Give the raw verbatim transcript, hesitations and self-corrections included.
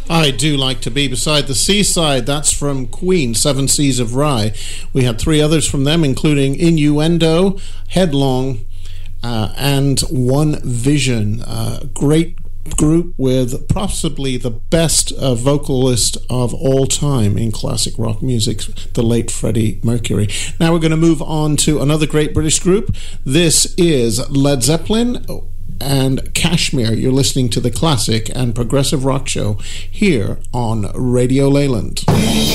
I Do Like to Be Beside the Seaside. That's from Queen, Seven Seas of Rye. We had three others from them, including Innuendo, Headlong, uh, and One Vision. Uh, great group with possibly the best uh, vocalist of all time in classic rock music, the late Freddie Mercury. Now we're going to move on to another great British group. This is Led Zeppelin and Kashmir. You're listening to the classic and progressive rock show here on Radio Leyland.